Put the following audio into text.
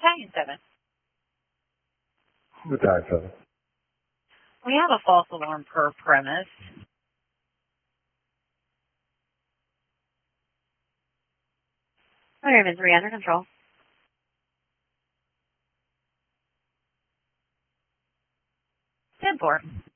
Battalion 7. Battalion 7. We have a false alarm per premise. Raven 3 under control. 10-4.